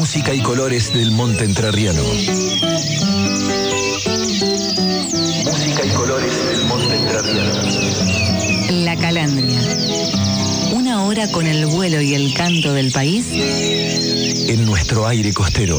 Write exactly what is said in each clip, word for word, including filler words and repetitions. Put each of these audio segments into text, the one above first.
Música y colores del monte entrerriano. Música y colores del monte entrerriano. La Calandria. Una hora con el vuelo y el canto del país en nuestro aire costero.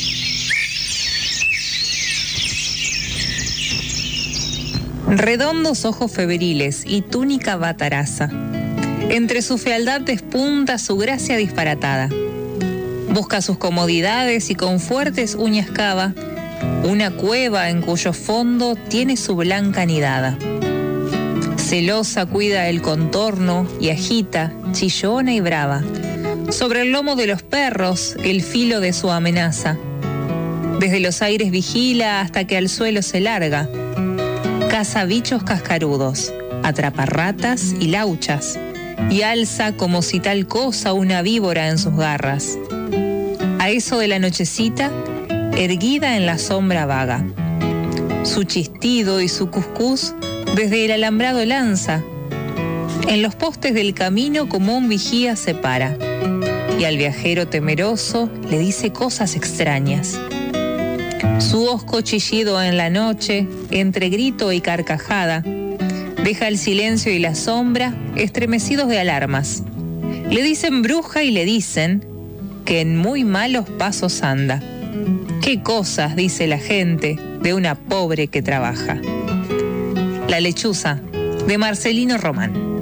Redondos ojos febriles y túnica bataraza. Entre su fealdad despunta su gracia disparatada. Busca sus comodidades y con fuertes uñas cava una cueva en cuyo fondo tiene su blanca nidada. Celosa cuida el contorno y agita, chillona y brava, sobre el lomo de los perros el filo de su amenaza. Desde los aires vigila hasta que al suelo se larga. Caza bichos cascarudos, atrapa ratas y lauchas, y alza como si tal cosa una víbora en sus garras. A eso de la nochecita, erguida en la sombra vaga, su chistido y su cuscús desde el alambrado lanza. En los postes del camino como un vigía se para, y al viajero temeroso le dice cosas extrañas. Su hosco chillido en la noche, entre grito y carcajada, deja el silencio y la sombra estremecidos de alarmas. Le dicen bruja y le dicen que en muy malos pasos anda. ¿Qué cosas dice la gente de una pobre que trabaja? La lechuza, de Marcelino Román.